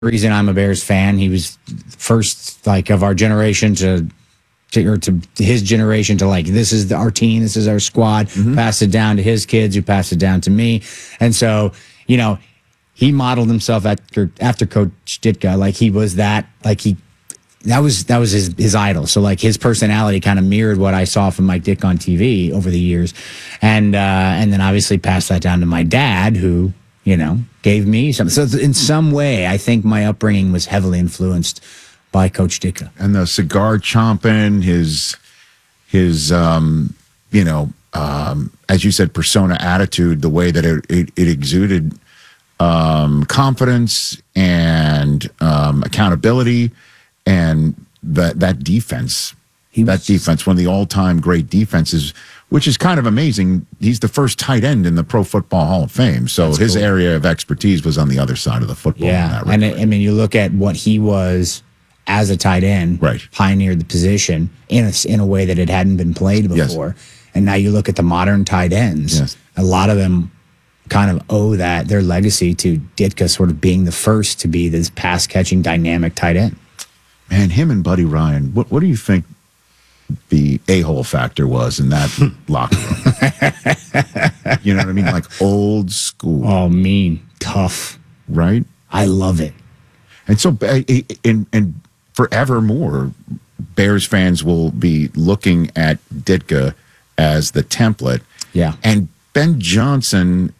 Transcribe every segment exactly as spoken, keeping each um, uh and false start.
reason I'm a Bears fan. He was first, like, of our generation to, to or to his generation to, like, this is the, our team, this is our squad. Mm-hmm. Passed it down to his kids, who passed it down to me, and so you know, he modeled himself after after Coach Ditka. Like he was that, like he that was that was his his idol. So like his personality kind of mirrored what I saw from Mike Ditka on T V over the years, and uh, and then obviously passed that down to my dad, who, you know, gave me something. So in some way, I think my upbringing was heavily influenced by Coach Ditka. And the cigar chomping, his, his, um, you know, um, as you said, persona, attitude, the way that it, it, it exuded um, confidence and um, accountability, and that that defense. Was, that defense, one of the all-time great defenses, which is kind of amazing. He's the first tight end in the Pro Football Hall of Fame. So his cool. area of expertise was on the other side of the football. Yeah, and it, I mean, you look at what he was as a tight end, right. Pioneered the position in a, in a way that it hadn't been played before. Yes. And now you look at the modern tight ends. Yes. A lot of them kind of owe that, their legacy, to Ditka sort of being the first to be this pass-catching, dynamic tight end. Man, him and Buddy Ryan, what, what do you think the a-hole factor was in that locker room? You know what I mean? Like old school. Oh, mean, tough. Right? I love it. And so, and, and forevermore, Bears fans will be looking at Ditka as the template. Yeah. And Ben Johnson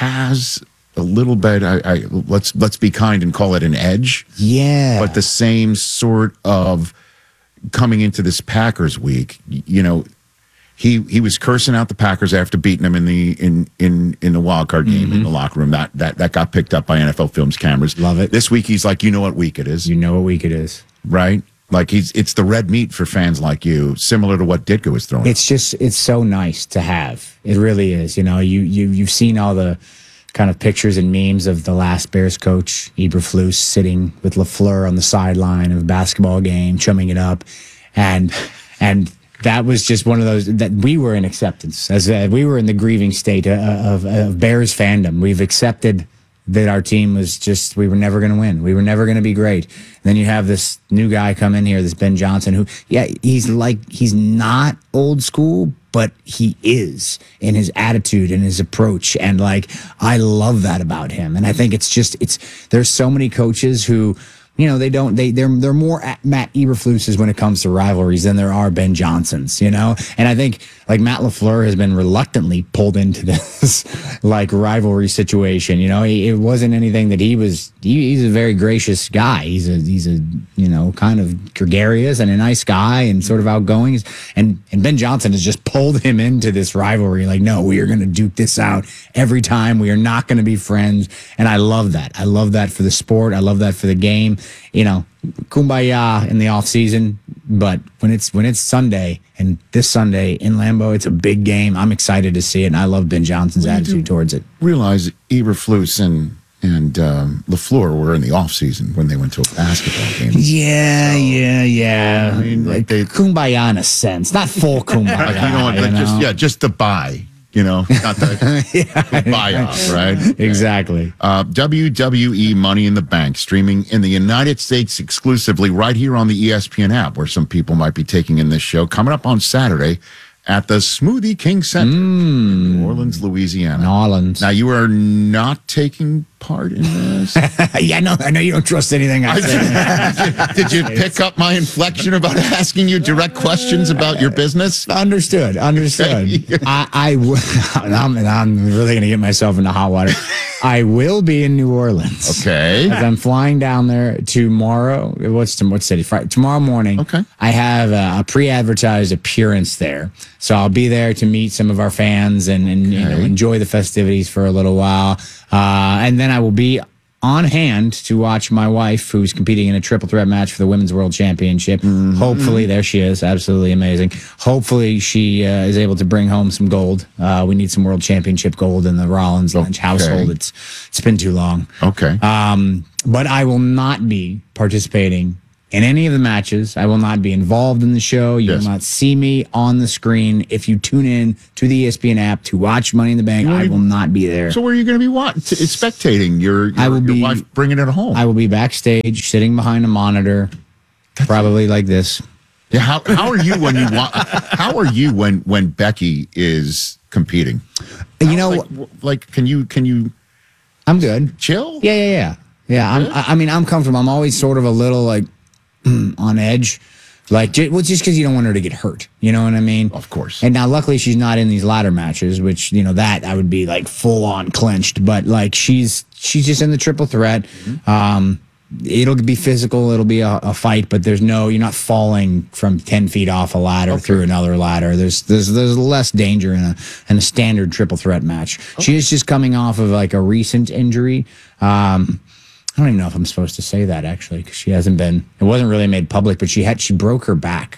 has a little bit, I, I let's let's be kind and call it an edge. Yeah. But the same sort of coming into this Packers week, you know, he he was cursing out the Packers after beating them in the in in in the wild card game mm-hmm. in the locker room. That that that got picked up by N F L Films cameras. Love it. This week he's like, you know what week it is. You know what week it is, right? Like he's it's the red meat for fans like you, similar to what Ditka was throwing. It's just it's so nice to have. It really is. You know, you you you've seen all the kind of pictures and memes of the last Bears coach, Eberflus, sitting with LaFleur on the sideline of a basketball game, chumming it up, and and that was just one of those that we were in acceptance, as uh, we were in the grieving state of, of, of Bears fandom. We've accepted that our team was just, we were never going to win. We were never going to be great. And then you have this new guy come in here, this Ben Johnson, who, yeah, he's like, he's not old school, but he is in his attitude and his approach. And like, I love that about him. And I think it's just, it's, there's so many coaches who, you know, they don't, they, they're, they're more at Matt Eberflus's when it comes to rivalries than there are Ben Johnsons, you know? And I think like Matt LaFleur has been reluctantly pulled into this like rivalry situation. You know, he, it wasn't anything that he was, he, he's a very gracious guy. He's a, he's a, you know, kind of gregarious and a nice guy and sort of outgoing. And, and Ben Johnson has just pulled him into this rivalry. Like, no, we are going to duke this out every time. We are not going to be friends. And I love that. I love that for the sport. I love that for the game. You know, kumbaya in the off season, but when it's when it's Sunday, and this Sunday in Lambeau, it's a big game. I'm excited to see it, and I love Ben Johnson's well, attitude towards it. Realize Eberflus and and um, LaFleur were in the off season when they went to a basketball game. Yeah, so, yeah, yeah. I mean, like they, kumbaya in a sense, not full kumbaya. you know what? Like you know? Just yeah, just to buy. You know, not the yeah, buy-off, right? Exactly. Uh, W W E Money in the Bank, streaming in the United States exclusively right here on the E S P N app, where some people might be taking in this show. Coming up on Saturday at the Smoothie King Center mm. in New Orleans, Louisiana. New Orleans. Now, you are not taking part in this? yeah, no, I know you don't trust anything I say. Did you pick up my inflection about asking you direct questions about your business? Understood, understood. I, I w- I'm, I'm really going to get myself into hot water. I will be in New Orleans. Okay. I'm flying down there tomorrow. What's tomorrow? What city? Friday. Tomorrow morning. Okay. I have a, a pre-advertised appearance there. So I'll be there to meet some of our fans and, and okay. you know, enjoy the festivities for a little while. Uh, and then I will be on hand to watch my wife, who's competing in a triple threat match for the Women's World Championship. Mm-hmm. Hopefully, there she is. Absolutely amazing. Hopefully, she uh, is able to bring home some gold. Uh, we need some World Championship gold in the Rollins Lynch okay. household. It's It's been too long. Okay. Um, but I will not be participating in any of the matches. I will not be involved in the show. You Yes. will not see me on the screen. If you tune in to the E S P N app to watch Money in the Bank, I will not be there. So where are you going to be what? spectating your, your, I will your be- wife bringing it home? I will be backstage, sitting behind a monitor, probably like this. Yeah, how how are you when you wa- how are you when when Becky is competing? You know, like, w- like can you can you I'm good. chill? Yeah, yeah, yeah. Yeah, I'm, I I mean, I'm comfortable. I'm always sort of a little like on edge. Like, ju- well, just because you don't want her to get hurt. You know what I mean? Of course. And now, luckily, she's not in these ladder matches, which, you know, that I would be like full on clenched. But like, she's she's just in the triple threat. Mm-hmm. Um, It'll be physical. It'll be a, a fight, but there's no, you're not falling from ten feet off a ladder Okay. through another ladder. There's, there's, there's less danger in a, in a standard triple threat match. Okay. She is just coming off of like a recent injury. Um, I don't even know if I'm supposed to say that actually, because she hasn't been, it wasn't really made public, but she had, she broke her back.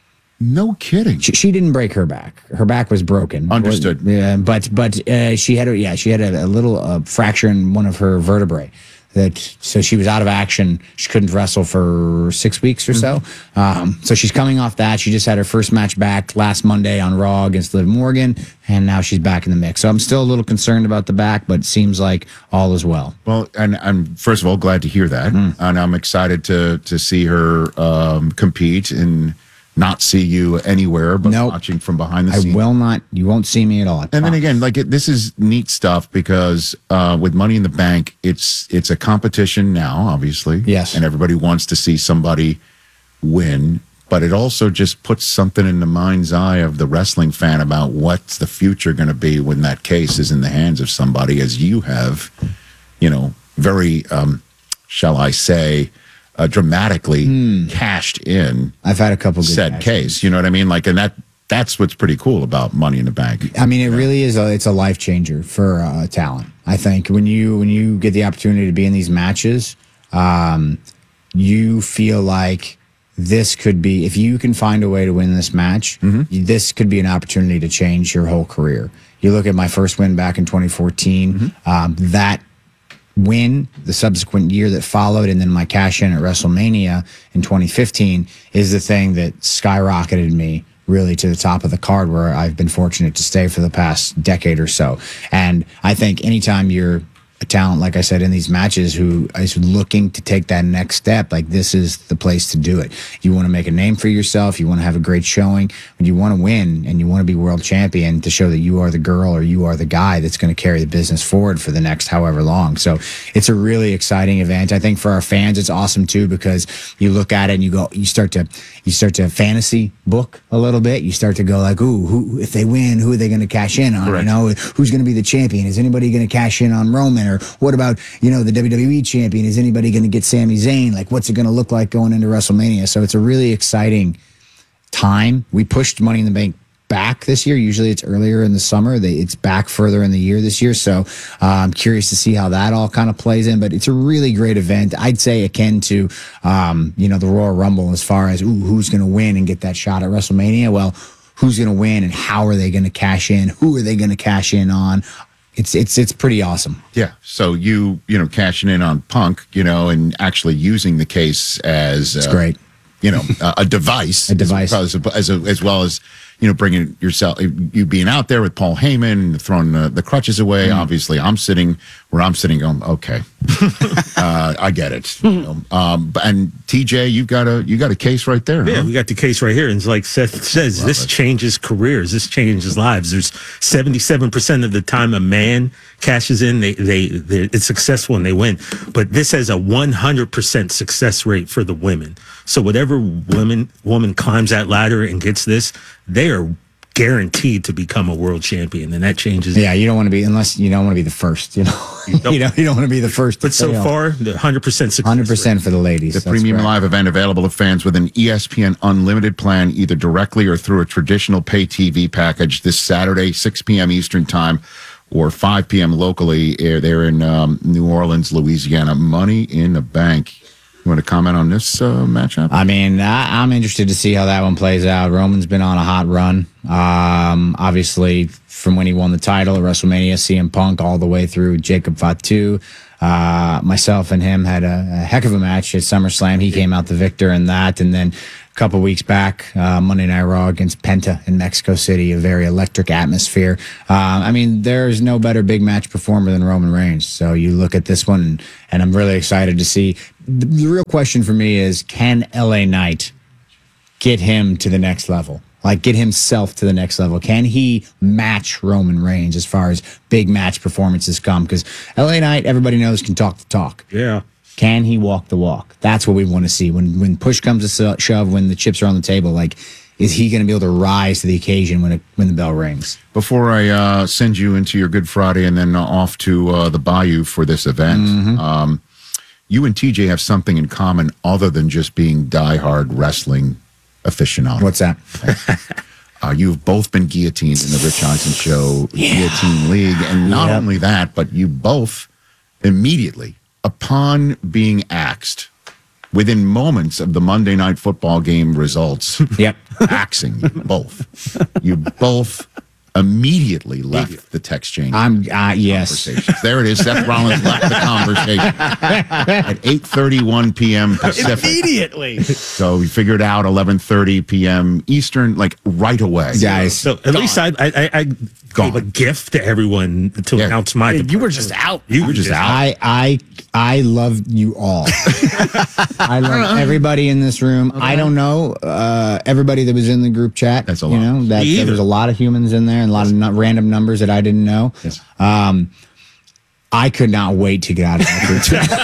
No kidding. She, she didn't break her back. Her back was broken. Understood. Yeah, but, but, uh, she had a, yeah, she had a, a little uh, fracture in one of her vertebrae. That so she was out of action. She couldn't wrestle for six weeks or so. Um, so she's coming off that. She just had her first match back last Monday on Raw against Liv Morgan, and now she's back in the mix. So I'm still a little concerned about the back, but it seems like all is well. Well, and I'm first of all glad to hear that, Mm-hmm. and I'm excited to to see her um, compete and not see you anywhere, but Nope. watching from behind the I scenes. will not. You won't see me at all. I And then promise. again, like it, this is neat stuff because uh, with Money in the Bank, it's it's a competition now, obviously. Yes. And everybody wants to see somebody win, but it also just puts something in the mind's eye of the wrestling fan about what's the future going to be when that case is in the hands of somebody, as you have, you know, very, um, shall I say, uh, dramatically Hmm. cashed in I've had a couple good said matches. case. You know what I mean? Like, and that that's what's pretty cool about Money in the Bank. I mean, it really is a it's a life changer for uh, talent. I think when you when you get the opportunity to be in these matches, um, you feel like this could be, if you can find a way to win this match, this could be an opportunity to change your whole career. You look at my first win back in twenty fourteen, um, that win, the subsequent year that followed, and then my cash in at WrestleMania in twenty fifteen is the thing that skyrocketed me really to the top of the card, where I've been fortunate to stay for the past decade or so. And I think anytime you're a talent, like I said, in these matches who is looking to take that next step, like this is the place to do it. You want to make a name for yourself. You want to have a great showing. When you want to win and you want to be world champion, to show that you are the girl or you are the guy that's going to carry the business forward for the next however long. So it's a really exciting event. I think for our fans, it's awesome too, because you look at it and you go, you start to, you start to fantasy book a little bit. You start to go like, ooh, who, if they win, who are they going to cash in on? Correct. You know, who's going to be the champion? Is anybody going to cash in on Roman? Or what about, you know, the W W E champion? Is anybody going to get Sami Zayn? Like, what's it going to look like going into WrestleMania? So it's a really exciting time. We pushed Money in the Bank back this year. Usually it's earlier in the summer. They, it's back further in the year this year. So uh, I'm curious to see how that all kind of plays in. But it's a really great event. I'd say akin to, um, you know, the Royal Rumble as far as, ooh, who's going to win and get that shot at WrestleMania? Well, who's going to win and how are they going to cash in? Who are they going to cash in on? It's it's it's pretty awesome. Yeah. So you, you know, cashing in on Punk, you know, and actually using the case as It's uh, great. you know, a, a device, A device. as, as, as, as well as, you know, bringing yourself, you being out there with Paul Heyman, throwing the, the crutches away. Mm. Obviously, I'm sitting where I'm sitting going, okay, uh, I get it. You know? um, but- and T J, you've got a, you got a case right there. Yeah, huh? we got the case right here. And it's like Seth says, this it. changes careers. This changes lives. There's seventy-seven percent of the time a man cashes in, they, they, they it's successful and they win. But this has a one hundred percent success rate for the women. So whatever woman, woman climbs that ladder and gets this, they are guaranteed to become a world champion. And that changes. Yeah, you don't want to be, unless you don't want to be the first, you know. You don't. don't, you don't want to be the first. to But so fail. far, the one hundred percent success one hundred percent rate. for the ladies. The That's premium correct. live event available to fans with an E S P N Unlimited plan, either directly or through a traditional pay T V package, this Saturday, six p.m. Eastern Time or five p.m. locally. eh, They're in um, New Orleans, Louisiana. Money in the Bank. You want to comment on this uh, matchup? I mean, I, I'm interested to see how that one plays out. Roman's been on a hot run. Um, obviously, from when he won the title at WrestleMania, C M Punk all the way through Jacob Fatu. Uh, myself and him had a, a heck of a match at SummerSlam. He came out the victor in that. And then a couple weeks back, uh, Monday Night Raw against Penta in Mexico City, a very electric atmosphere. Uh, I mean, there's no better big match performer than Roman Reigns. So you look at this one, and, and I'm really excited to see. The, the real question for me is, can L A Knight get him to the next level? Like, get himself to the next level? Can he match Roman Reigns as far as big match performances come? Because L A Knight, everybody knows, can talk the talk. Yeah. Can he walk the walk? That's what we want to see. When when push comes to shove, when the chips are on the table, like, is he going to be able to rise to the occasion when it, when the bell rings? Before I uh, send you into your Good Friday and then off to uh, the Bayou for this event, Mm-hmm. um, you and T J have something in common other than just being diehard wrestling aficionados. What's that? Uh, you've both been guillotined in the Rich Eisen Show Guillotine League. And not Yep. only that, but you both immediately, upon being axed, within moments of the Monday Night Football game results, Yep. axing you both. You both immediately left the text chain. I'm uh, yes. Conversations. There it is. Seth Rollins left the conversation at eight thirty-one p.m. Pacific. Immediately. So we figured out eleven thirty p.m. Eastern, like right away. Guys. So at least I I, I, I gave a gift to everyone to Yeah. announce my. You were just out. You were just out. I I I love you all. I love everybody in this room. I don't know uh, everybody that was in the group chat. That's a You lot. know that Me there either. was a lot of humans in there and a lot of nu- random numbers that I didn't know. Yes. Um, I could not wait to get out of that group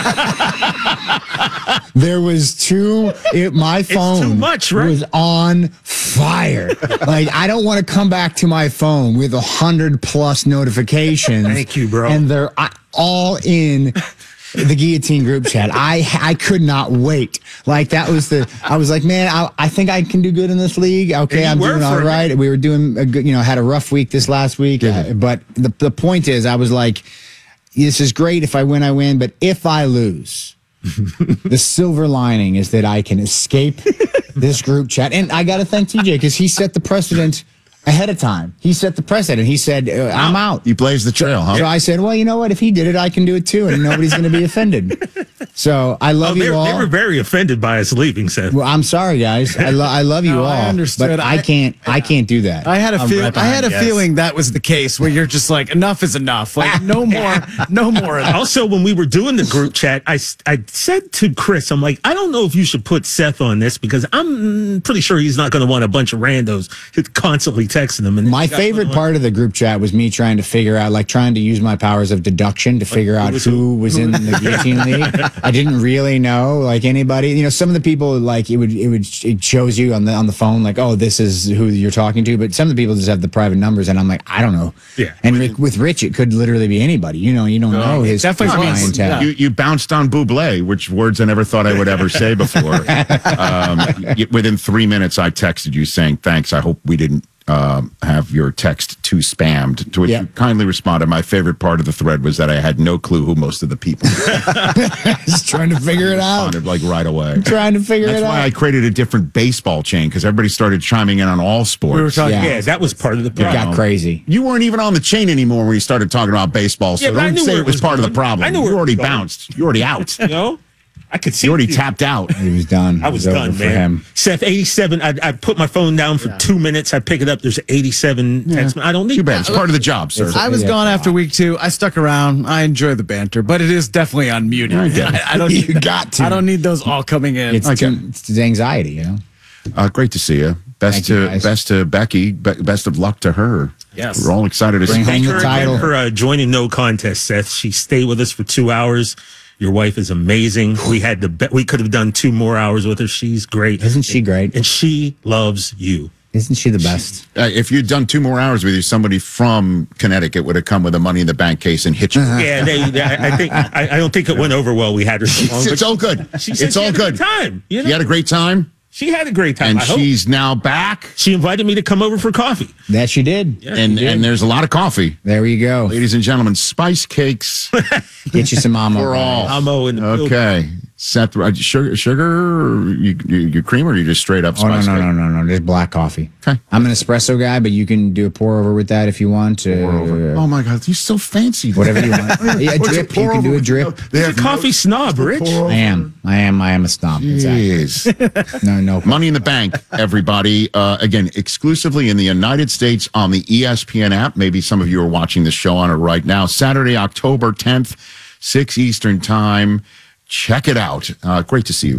chat. There was too. It, my phone too much, right? was on fire. Like, I don't want to come back to my phone with a hundred plus notifications. Thank you, bro. And they're uh, all in the guillotine group chat. I I could not wait. Like, that was the. I was like, man, I, I think I can do good in this league. Okay, And I'm you were doing all for a right. We were doing a good. You know, had a rough week this last week. Uh, but the the point is, I was like, this is great. If I win, I win. But if I lose, the silver lining is that I can escape this group chat. And I got to thank T J because he set the precedent ahead of time. He set the precedent. He said, uh, I'm out. You blazed the trail, huh? So I said, well, you know what? If he did it, I can do it too. And nobody's going to be offended. So I love Oh, they, you all. they were very offended by us leaving, Seth. Well, I'm sorry, guys. I, lo- I love you No, all. I understood. But I, I- can't. I can't do that. I had a I'm feel. right I had a behind you guys. feeling that was the case where you're just like, enough is enough. Like, no more, no more. Of that. Also, when we were doing the group chat, I, s- I said to Chris, I'm like, I don't know if you should put Seth on this because I'm pretty sure he's not going to want a bunch of randos constantly texting him. And My favorite part of the group chat was me trying to figure out, like, trying to use my powers of deduction to figure out was who was in the guillotine league. I didn't really know, like, anybody. You know, some of the people, like, it would it would it shows you on the on the phone, like, oh, this is who you're talking to. But some of the people just have the private numbers, and I'm like, I don't know. Yeah. And with, with Rich, it could literally be anybody. You know, you don't know his definitely his was. clientele. You, you bounced on Buble, which words I never thought I would ever say before. um, y- within three minutes, I texted you saying, thanks. I hope we didn't um, have your text too spammed. To which Yeah. you kindly responded. My favorite part of the thread was that I had no clue who most of the people were. Just trying to figure it out. Responded, like right away. Trying to figure That's it why out. I created a different baseball chain because everybody started chiming in on all sports. We were talking. Yeah. Yeah, that was part of the It problem. got crazy. You weren't even on the chain anymore when you started talking about baseball, so Yeah, but I don't knew say where it it was was part of the going. problem. I knew you where it already was going. bounced. You already out. You know? I could see You already you. tapped out. He was done. I It was over done, for man. him. Seth, eighty-seven. I, I put my phone down for two minutes. I pick it up. There's eighty-seven text. I don't need Too bad. It's part of the job, sir. I was Yeah. gone after week two. I stuck around. I enjoy the banter, but it is definitely unmuted. I get it. I, I don't You need got to. I don't need those all coming in. It's, Okay. too, it's anxiety, you know. Uh, great to see you. Best Thank you, to guys. best to Becky. Be- best of luck to her. Yes. We're all excited to Bring see home her. the Thank her again title. for uh, joining No Contest, Seth. She stayed with us for two hours. Your wife is amazing. We had the be- we could have done two more hours with her. She's great. Isn't she great? And she loves you. Isn't she the best? Uh, if you'd done two more hours with you, somebody from Connecticut would have come with a Money in the Bank case and hit you. Yeah, they, they, I I think I, I don't think it went over well. We had her so long, It's, but it's all good. she said It's she all had a good. time. You know, You had a great time, she had a great time. and I hope. she's now back. She invited me to come over for coffee. That she did. and and there's a lot of coffee, There you go. ladies and gentlemen. Spice cakes Get you some mama. for all. Amo in the building. Okay. Seth, uh, sugar, sugar, or you, you, you cream, or you just straight up Oh no spice no it? no no no! Just black coffee. Okay. I'm an espresso guy, but you can do a pour over with that if you want. Uh, Oh my God, you're so fancy. Whatever you want. Yeah, a What's drip. pour You can over do a with? drip. They He's a have coffee no- snob, Rich. I am. I am. I am a stomp. Exactly. Jeez. No no. Money in the Bank, everybody. Uh, again, exclusively in the United States on the E S P N app. Maybe some of you are watching the show on it right now. Saturday, October tenth, six Eastern time. Check it out. Uh, great to see you.